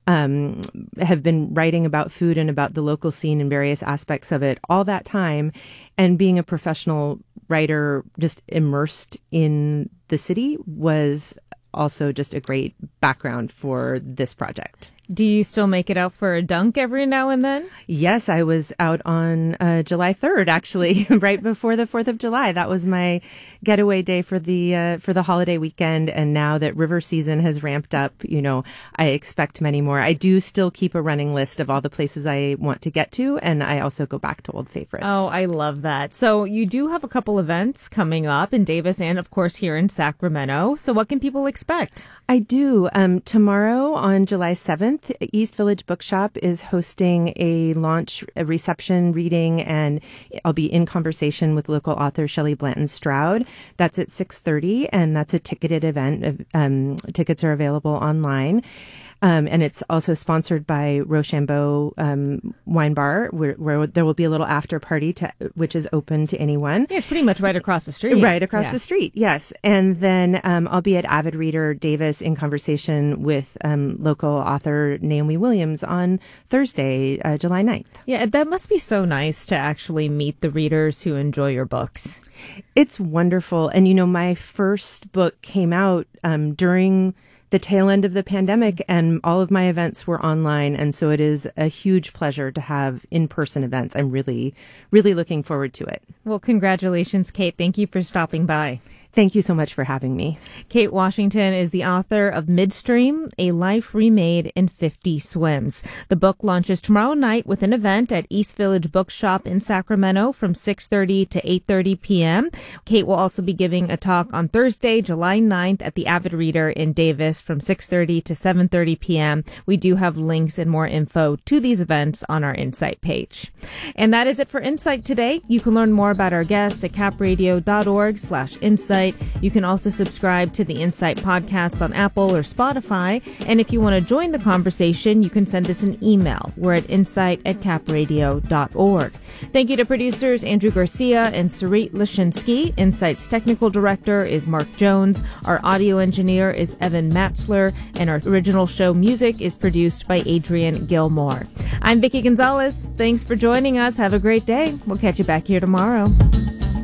Um, have been writing about food and about the local scene and various aspects of it all that time. And being a professional writer just immersed in the city was also just a great background for this project. Do you still make it out for a dunk every now and then? Yes, I was out on uh, July third, actually, right before the fourth of July. That was my getaway day for the uh, for the holiday weekend. And now that river season has ramped up, you know, I expect many more. I do still keep a running list of all the places I want to get to, and I also go back to old favorites. Oh, I love that. So you do have a couple events coming up in Davis and, of course, here in Sacramento. So what can people expect? I do. Um, tomorrow on July seventh, East Village Bookshop is hosting a launch, a reception reading, and I'll be in conversation with local author Shelley Blanton Stroud. That's at six thirty, and that's a ticketed event. Um, tickets are available online. Um, and it's also sponsored by Rochambeau um, Wine Bar, where, where there will be a little after party, to, which is open to anyone. Yeah, it's pretty much right across the street. Right across yeah. the street, yes. And then um, I'll be at Avid Reader Davis in conversation with um, local author Naomi Williams on Thursday, uh, July ninth. Yeah, that must be so nice to actually meet the readers who enjoy your books. It's wonderful. And, you know, my first book came out um, during the tail end of the pandemic, and all of my events were online. And so it is a huge pleasure to have in-person events. I'm really, really looking forward to it. Well, congratulations, Kate. Thank you for stopping by. Thank you so much for having me. Kate Washington is the author of Midstream, A Life Remade in fifty Swims. The book launches tomorrow night with an event at East Village Bookshop in Sacramento from six thirty to eight thirty p.m. Kate will also be giving a talk on Thursday, July ninth at the Avid Reader in Davis from six thirty to seven thirty p.m. We do have links and more info to these events on our Insight page. And that is it for Insight today. You can learn more about our guests at capradio.org slash insight. website. You can also subscribe to the Insight podcasts on Apple or Spotify. And if you want to join the conversation, you can send us an email. We're at insight at capradio dot org. Thank you to producers Andrew Garcia and Sarit Lashinsky. Insight's technical director is Mark Jones. Our audio engineer is Evan Matzler. And our original show music is produced by Adrian Gilmore. I'm Vicki Gonzalez. Thanks for joining us. Have a great day. We'll catch you back here tomorrow.